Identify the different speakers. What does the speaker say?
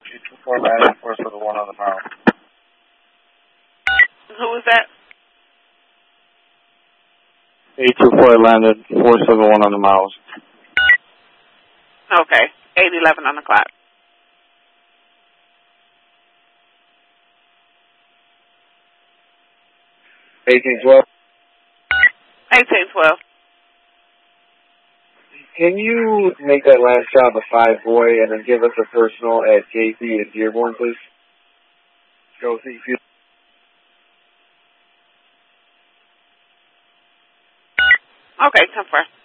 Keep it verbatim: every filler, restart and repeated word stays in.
Speaker 1: eight two four landed, four seven one on the mound.
Speaker 2: Who was that?
Speaker 1: eight two four landed, four seven one on the mound.
Speaker 2: Okay, eight eleven on the clock.
Speaker 1: eighteen twelve.
Speaker 2: eighteen twelve.
Speaker 1: Can you make that last shot a five boy and then give us a personal at J C at Dearborn, please? Go see if you.
Speaker 2: Okay, ten four.